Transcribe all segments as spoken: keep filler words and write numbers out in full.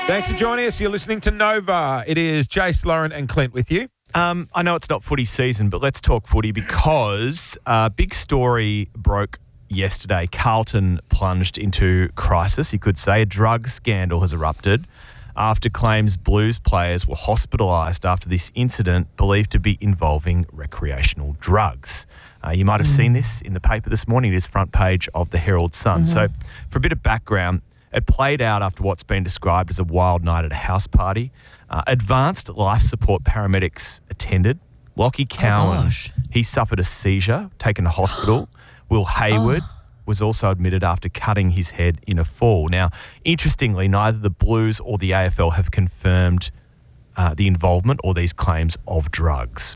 Thanks for joining us. You're listening to Nova. It is Jace, Lauren and Clint with you. Um, I know it's not footy season, but let's talk footy because a uh, big story broke yesterday. Carlton plunged into crisis, you could say. A drug scandal has erupted after claims Blues players were hospitalised after this incident believed to be involving recreational drugs. Uh, you might have mm. seen this in the paper this morning. It is front page of the Herald Sun. Mm-hmm. So for a bit of background, it played out after what's been described as a wild night at a house party. Uh, advanced life support paramedics attended. Lockie Cowan, oh he suffered a seizure, taken to hospital. Will Hayward oh. was also admitted after cutting his head in a fall. Now, interestingly, neither the Blues or the A F L have confirmed uh, the involvement or these claims of drugs.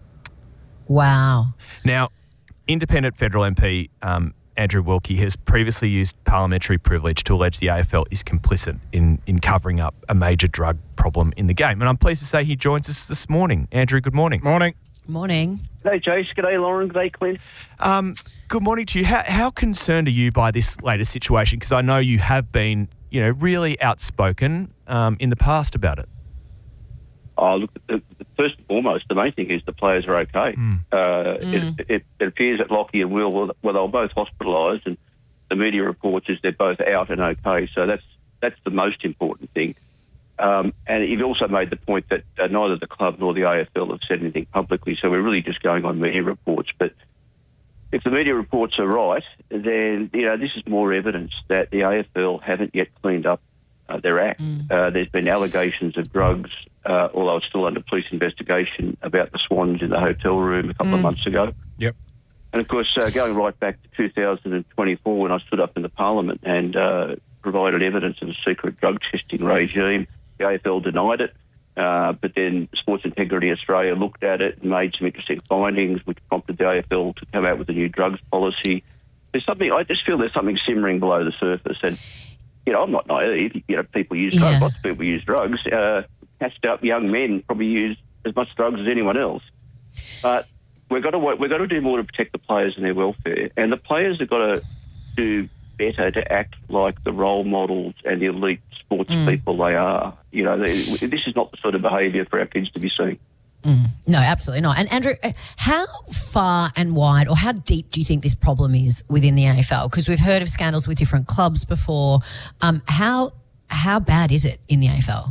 Wow. Now, independent federal M P um, Andrew Wilkie has previously used parliamentary privilege to allege the A F L is complicit in, in covering up a major drug problem in the game. And I'm pleased to say he joins us this morning. Andrew, good morning. Morning. Morning. G'day, Jace. G'day, Lauren. G'day, Clint. Um, good morning to you. How, how concerned are you by this latest situation? Because I know you have been, you know, really outspoken um, in the past about it. Oh, look, the, the first and foremost, the main thing is the players are okay. Mm. Uh, mm. It, it, it appears that Lockie and Will, well, they were both hospitalised, and the media reports is they're both out and okay. So that's that's the most important thing. Um, and you've also made the point that uh, neither the club nor the A F L have said anything publicly, so we're really just going on media reports. But if the media reports are right, then you know this is more evidence that the A F L haven't yet cleaned up uh, their act. Mm. Uh, there's been allegations of drugs, uh, although it's still under police investigation, about the Swans in the hotel room a couple mm. of months ago. Yep. And of course, uh, going right back to two thousand twenty-four, when I stood up in the Parliament and uh, provided evidence of a secret drug testing regime, the A F L denied it. Uh, but then Sports Integrity Australia looked at it and made some interesting findings, which prompted the A F L to come out with a new drugs policy. There's something, I just feel there's something simmering below the surface. And, you know, I'm not naive. You know, people use drugs. Yeah. Lots of people use drugs. Uh, catched up young men probably use as much drugs as anyone else. But we've got to work, we've got to do more to protect the players and their welfare. And the players have got to do better to act like the role models and the elite sports mm. people they are. You know, they, this is not the sort of behaviour for our kids to be seeing. Mm. No, absolutely not. And Andrew, how far and wide or how deep do you think this problem is within the A F L? Because we've heard of scandals with different clubs before. Um, how how bad is it in the A F L?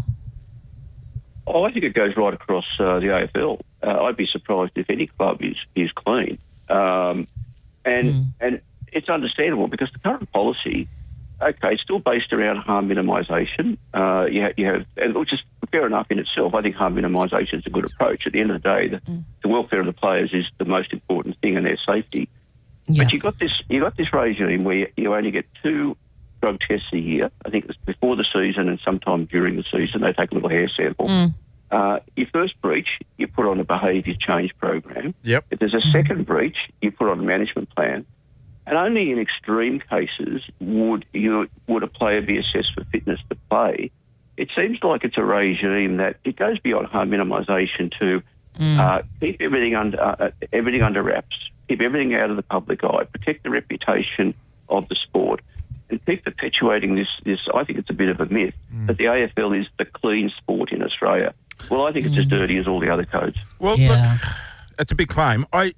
Oh, I think it goes right across uh, the A F L. Uh, I'd be surprised if any club is is clean. Um, and mm. and it's understandable because the current policy, okay, it's still based around harm minimisation. Uh, you, ha- you have, and which is fair enough in itself. I think harm minimisation is a good approach. At the end of the day, the, mm. the welfare of the players is the most important thing, and their safety. Yeah. But you got this, you got this regime where you, you only get two drug tests a year. I think it's before the season and sometime during the season. They take a little hair sample. Mm. Uh, your first breach, you put on a behaviour change program. Yep. If there's a mm. second breach, you put on a management plan. And only in extreme cases would you would a player be assessed for fitness to play. It seems like it's a regime that it goes beyond harm minimisation to mm. uh, keep everything under uh, everything under wraps, keep everything out of the public eye, protect the reputation of the sport, and keep perpetuating this. This I think it's a bit of a myth mm. that the A F L is the clean sport in Australia. Well, I think it's mm. as dirty as all the other codes. Well, yeah. look, it's a big claim. I.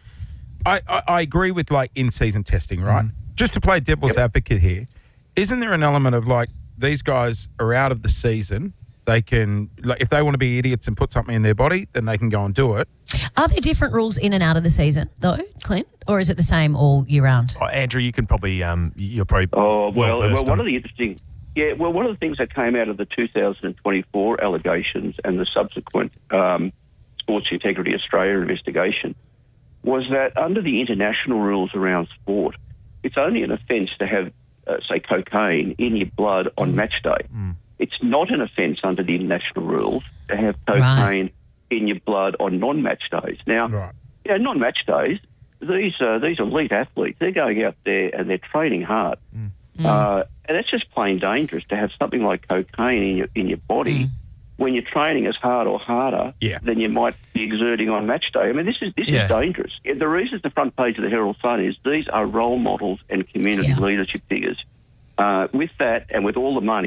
I, I, I agree with, like, in-season testing, right? Mm. Just to play devil's yep. advocate here, isn't there an element of, like, these guys are out of the season, they can, like, if they want to be idiots and put something in their body, then they can go and do it. Are there different rules in and out of the season, though, Clint? Or is it the same all year round? Oh, Andrew, you can probably, um, you're probably Oh, well, well, one on. of the interesting, yeah, well, one of the things that came out of the two thousand twenty-four allegations and the subsequent um, Sports Integrity Australia investigation was that under the international rules around sport, it's only an offence to have, uh, say, cocaine in your blood on match day. Mm. It's not an offence under the international rules to have cocaine right. in your blood on non-match days. Now, right. you know, non-match days, these uh, these elite athletes, they're going out there and they're training hard. Mm. Uh, and it's just plain dangerous to have something like cocaine in your, in your body mm. when you're training as hard or harder yeah. than you might be exerting on match day. I mean, this is this yeah. is dangerous. The reason it's the front page of the Herald Sun is these are role models and community yeah. leadership figures. Uh, with that and with all the money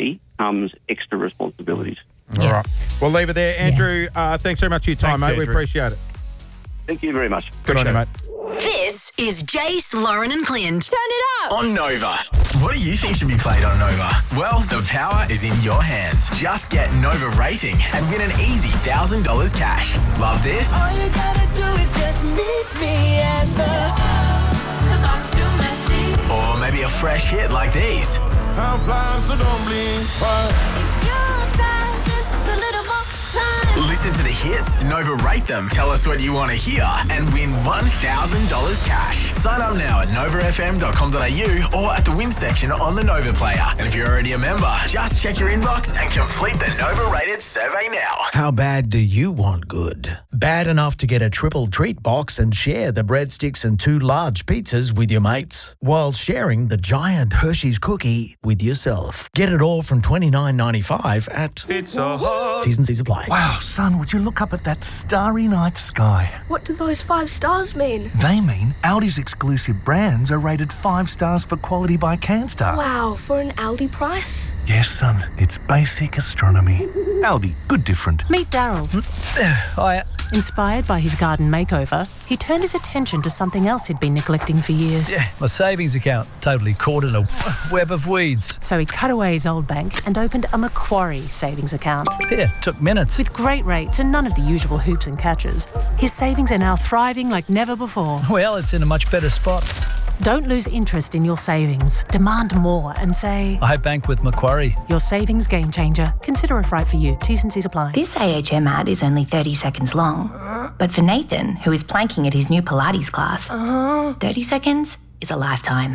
comes extra responsibilities. All right. We'll leave it there. Andrew, uh, thanks very much for your time, Thanks, mate. We Andrew. appreciate it. Thank you very much. Good on you, mate. This is Jace, Lauren and Clint. Turn it up. On Nova. What do you think should be played on Nova? Well, the power is in your hands. Just get Nova rating and win an easy one thousand dollars cash. Love this? All you gotta do is just meet me at the cause I'm too messy. Or maybe a fresh hit like these. Time flies, so don't blink twice. If you try just a little more time. Listen to the hits, Nova rate them, tell us what you want to hear, and win one thousand dollars cash. Sign up now at nova f m dot com dot a u or at the win section on the Nova player. And if you're already a member, just check your inbox and complete the Nova rated survey now. How bad do you want good? Bad enough to get a triple treat box and share the breadsticks and two large pizzas with your mates, while sharing the giant Hershey's cookie with yourself. Get it all from twenty-nine ninety-five at Pizza Hut. T's and C's apply. Wow, son, would you look up at that starry night sky? What do those five stars mean? They mean Aldi's exclusive brands are rated five stars for quality by CanStar. Wow, for an Aldi price? Yes, son, it's basic astronomy. Aldi, good different. Meet Daryl. Hi. Inspired by his garden makeover, he turned his attention to something else he'd been neglecting for years. Yeah, my savings account totally caught in a web of weeds. So he cut away his old bank and opened a Macquarie savings account. Yeah, took minutes. With great rates and none of the usual hoops and catches, his savings are now thriving like never before. Well, it's in a much better spot. Don't lose interest in your savings. Demand more and say, I bank with Macquarie. your savings game changer. Consider if right for you. T's and C's apply. This A H M ad is only thirty seconds long. But for Nathan, who is planking at his new Pilates class, thirty seconds is a lifetime.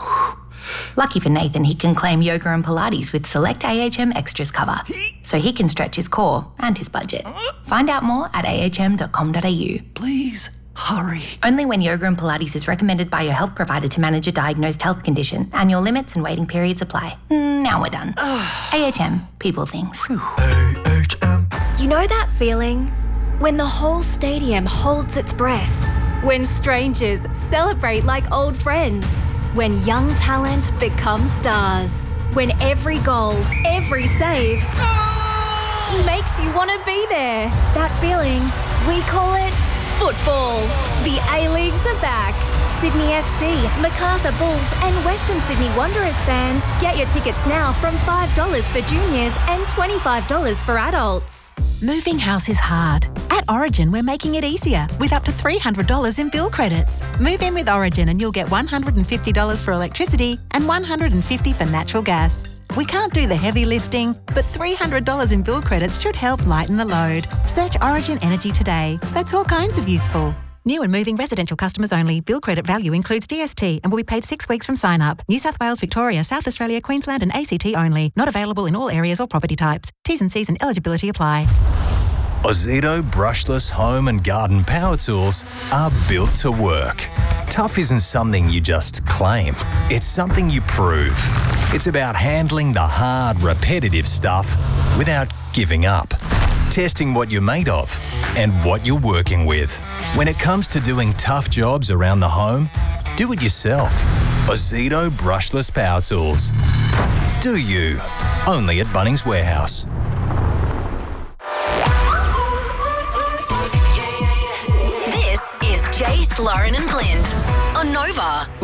Lucky for Nathan, he can claim yoga and Pilates with select A H M extras cover, so he can stretch his core and his budget. Find out more at a h m dot com dot a u. Please, hurry. Only when yoga and Pilates is recommended by your health provider to manage a diagnosed health condition. Annual limits and waiting periods apply. Mm, now we're done. A H M, people things. A H M. You know that feeling? When the whole stadium holds its breath. When strangers celebrate like old friends. When young talent becomes stars. When every goal, every save makes you want to be there. That feeling, we call it football. The A-Leagues are back. Sydney F C, Macarthur Bulls and Western Sydney Wanderers fans, get your tickets now from five dollars for juniors and twenty-five dollars for adults. Moving house is hard. At Origin, we're making it easier with up to three hundred dollars in bill credits. Move in with Origin and you'll get one hundred fifty dollars for electricity and one hundred fifty dollars for natural gas. We can't do the heavy lifting, but three hundred dollars in bill credits should help lighten the load. Search Origin Energy today. That's all kinds of useful. New and moving residential customers only. Bill credit value includes D S T and will be paid six weeks from sign up. New South Wales, Victoria, South Australia, Queensland and A C T only. Not available in all areas or property types. T's and C's and eligibility apply. Ozito brushless home and garden power tools are built to work. Tough isn't something you just claim. It's something you prove. It's about handling the hard, repetitive stuff without giving up. Testing what you're made of and what you're working with. When it comes to doing tough jobs around the home, do it yourself. Ozito brushless power tools. Do you? Only at Bunnings Warehouse. This is Jace, Lauren and Clint on Nova.